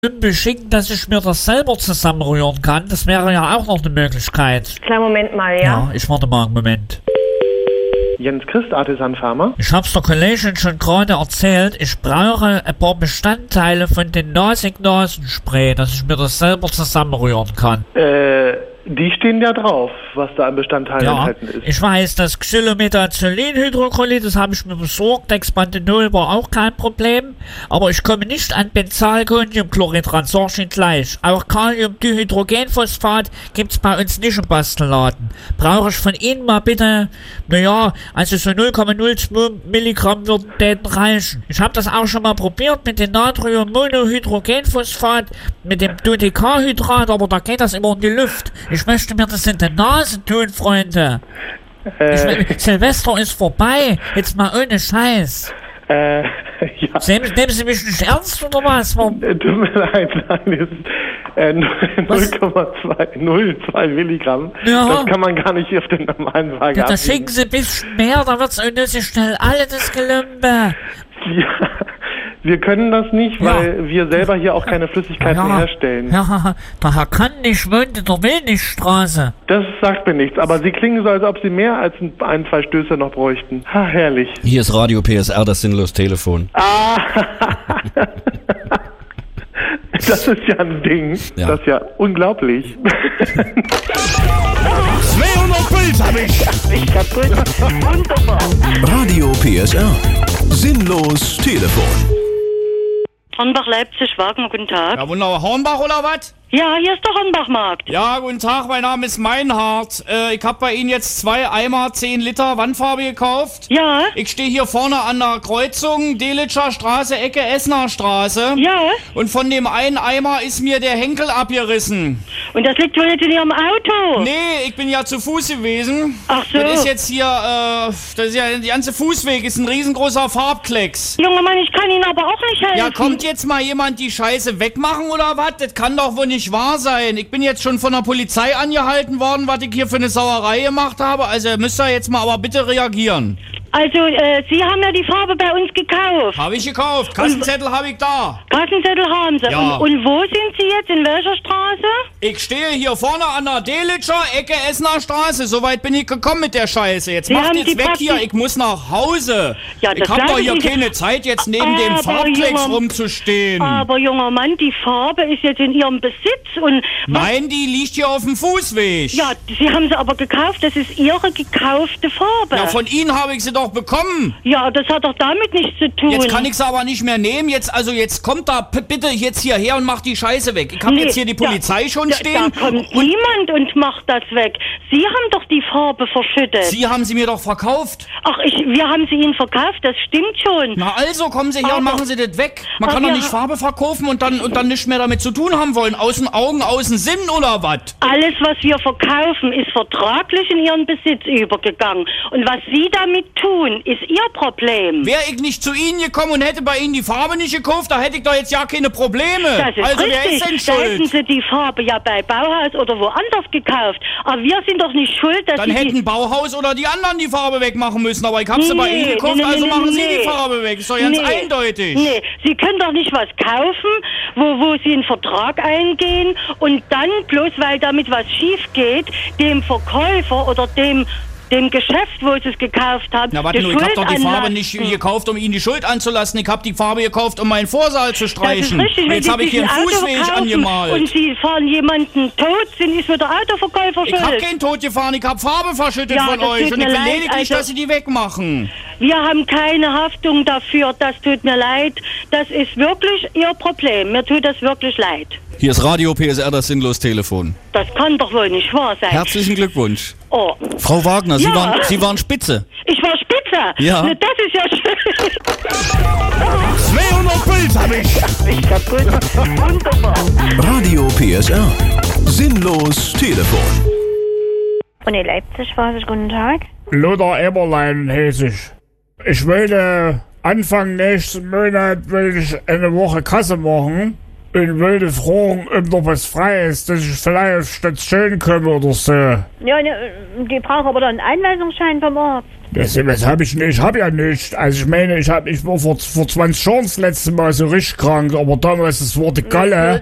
beschicken, dass ich mir das selber zusammenrühren kann. Das wäre ja auch noch eine Möglichkeit. Kleinen Moment mal, ja? Ja, ich warte mal einen Moment. Jens Christ, Artisan Pharma. Ich hab's der Kollegin schon gerade erzählt, ich brauche ein paar Bestandteile von dem Nasenspray, dass ich mir das selber zusammenrühren kann. Die stehen ja drauf, was da an Bestandteilen Ja, enthalten ist. ich weiß, das Xylomethazolinhydrochlid, das habe ich mir besorgt, Dexpanthenol war auch kein Problem, aber ich komme nicht an Benzalkoniumchlorid ran, sag ich Ihnen gleich. Auch Kaliumdihydrogenphosphat gibt's bei uns nicht im Bastelladen. Brauche ich von Ihnen mal bitte, also so 0,02 Milligramm würden denen reichen. Ich habe das auch schon mal probiert mit dem Natriummonohydrogenphosphat, mit dem Dodecahydrat, aber da geht das immer in die Luft. Ich möchte mir das in die Nase tun, Freunde. Silvester ist vorbei. Jetzt mal ohne Scheiß. Ja. Nehmen Sie mich nicht ernst oder was? Tut mir leid, nein, das ist 0,2 Milligramm. Ja. Das kann man gar nicht auf den normalen Waage Ja, da abwiegen. schicken Sie ein bisschen mehr, da wird's unnötig schnell alle das Gelümbe. Ja, wir können das nicht, weil wir selber hier auch keine Flüssigkeiten herstellen. Ja, der Herr kann nicht wohnt in der Willnichstraße. Das sagt mir nichts, aber Sie klingen so, als ob Sie mehr als ein, zwei Stöße noch bräuchten. Ha, herrlich. Hier ist Radio PSR, das sinnlos Telefon. Ah, das ist ja ein Ding. Ja. Das ist ja unglaublich. 200 Puls hab ich! Ich kaputt. Wunderbar. Radio PSR. Sinnlos Telefon. Hornbach, Leipzig, Wagner, guten Tag. Ja, wunderbar. Hornbach oder was? Ja, hier ist der Hornbachmarkt. Ja, guten Tag, mein Name ist Meinhardt. Ich habe bei Ihnen jetzt 2 Eimer 10 Liter Wandfarbe gekauft. Ja, Ich stehe hier vorne an der Kreuzung, Delitscher Straße, Ecke Essener Straße. ja. Und von dem einen Eimer ist mir der Henkel abgerissen. Und das liegt wohl jetzt in Ihrem Auto. Nee, ich bin ja zu Fuß gewesen. Ach so. Das ist jetzt hier, das ist ja der ganze Fußweg, ist ein riesengroßer Farbklecks. Junge Mann, ich kann Ihnen aber auch nicht helfen. Ja, kommt jetzt mal jemand die Scheiße wegmachen oder was? Das kann doch wohl nicht wahr sein. Ich bin jetzt schon von der Polizei angehalten worden, was ich hier für eine Sauerei gemacht habe. Also müsst ihr jetzt mal aber bitte reagieren. Also, Sie haben ja die Farbe bei uns gekauft. Habe ich gekauft. Kassenzettel habe ich da. Kassenzettel haben Sie. Ja. Und wo sind Sie jetzt? In welcher Straße? Ich stehe hier vorne an der Delitscher Ecke Essener Straße. Soweit bin ich gekommen mit der Scheiße. Jetzt Sie macht haben jetzt die weg praktisch- hier. Ich muss nach Hause. Ja, ich das habe doch glaube hier ich nicht. keine Zeit, jetzt neben dem Aber, Farbklecks Junge- rumzustehen. Aber, junger Mann, die Farbe ist jetzt in Ihrem Besitz. Und Nein, die liegt hier auf dem Fußweg. ja, Sie haben sie aber gekauft. Das ist Ihre gekaufte Farbe. Ja, von Ihnen habe ich sie doch bekommen. Ja, das hat doch damit nichts zu tun. Jetzt kann ich sie aber nicht mehr nehmen. Jetzt kommt da bitte jetzt hierher und macht die Scheiße weg. Ich habe jetzt hier die Polizei schon stehen. Da kommt niemand und macht das weg. Sie haben doch die Farbe verschüttet. Sie haben sie mir doch verkauft. Ach, wir haben sie Ihnen verkauft, das stimmt schon. Na also, kommen Sie her und Aber- machen Sie das weg. Man Aber kann doch wir nicht ha- Farbe verkaufen und dann nichts mehr damit zu tun haben wollen. Außen Augen, außen Sinn oder was? Alles, was wir verkaufen, ist vertraglich in Ihren Besitz übergegangen. Und was Sie damit tun, ist Ihr Problem. Wäre ich nicht zu Ihnen gekommen und hätte bei Ihnen die Farbe nicht gekauft, da hätte ich doch jetzt ja keine Probleme. Das ist Also richtig. wer ist denn Da hätten schuld? Sie die Farbe ja bei Bauhaus oder woanders gekauft. Aber wir sind doch nicht schuld, dass Dann Sie hätten die... Bauhaus oder die anderen die Farbe wegmachen müssen. Aber ich habe sie bei Nee, Ihnen gekauft, nee, also nee, machen Sie nee. die Farbe weg. Ist doch ganz eindeutig. Nee, Sie können doch nicht was kaufen, wo Sie einen Vertrag eingehen und dann, bloß weil damit was schief geht, dem Verkäufer oder dem Geschäft, wo Sie es gekauft haben, Na warte die nur, ich habe Schuld doch die Farbe anlasten. nicht gekauft, um Ihnen die Schuld anzulassen. Ich habe die Farbe gekauft, um meinen Vorsaal zu Das ist streichen. richtig, Und wenn jetzt Sie habe ich hier sich einen ein Auto Fußweg verkaufen angemalt. und Sie fahren jemanden tot, sind ist nur der Autoverkäufer Ich habe schuld. keinen Tod gefahren, ich habe Farbe verschüttet Ja, von das euch tut und ich mir will leid, lediglich, also- dass Sie die wegmachen. Wir haben keine Haftung dafür, das tut mir leid. Das ist wirklich Ihr Problem. Mir tut das wirklich leid. Hier ist Radio PSR, das sinnlos Telefon. Das kann doch wohl nicht wahr sein. Herzlichen Glückwunsch. Oh, Frau Wagner, Sie, Ja. Sie waren spitze. ich war spitze. Ja. Na, das ist ja schön. 200 Puls hab ich! Ich kaputt. Wunderbar. Radio PSR. Sinnlos Telefon. Von der Leipzig-Straße, guten Tag. Lothar Eberlein heiße ich. Ich wollte Anfang nächsten Monat will ich eine Woche Kasse machen und wollte fragen, ob noch was frei ist, dass ich vielleicht auf Station komme oder so. Ja, ne, die brauchen aber dann einen Einweisungsschein vom Arzt. Was hab ich nicht? Ich hab ja nicht. Also ich meine, ich war vor 20 Jahren das letzte Mal so richtig krank, aber damals, das war die Galle.